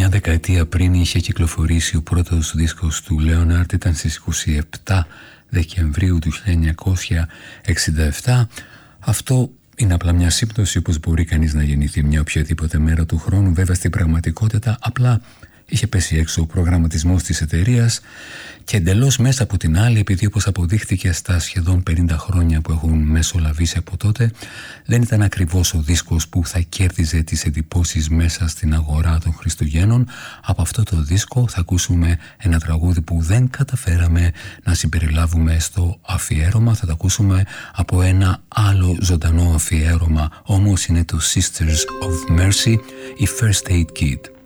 Μια δεκαετία πριν είχε κυκλοφορήσει ο πρώτος δίσκος του Λέοναρντ, ήταν στις 27 Δεκεμβρίου του 1967. Αυτό είναι απλά μια σύμπτωση, όπως μπορεί κανείς να γεννηθεί μια οποιαδήποτε μέρα του χρόνου. Βέβαια στην πραγματικότητα απλά είχε πέσει έξω ο προγραμματισμός της εταιρείας και εντελώς μέσα από την άλλη, επειδή όπως αποδείχθηκε στα σχεδόν 50 χρόνια που έχουν μεσολαβήσει από τότε, δεν ήταν ακριβώς ο δίσκος που θα κέρδιζε τις εντυπώσεις μέσα στην αγορά των Χριστουγέννων. Από αυτό το δίσκο θα ακούσουμε ένα τραγούδι που δεν καταφέραμε να συμπεριλάβουμε στο αφιέρωμα. Θα το ακούσουμε από ένα άλλο ζωντανό αφιέρωμα, όμως είναι το Sisters of Mercy, η First Aid Kit.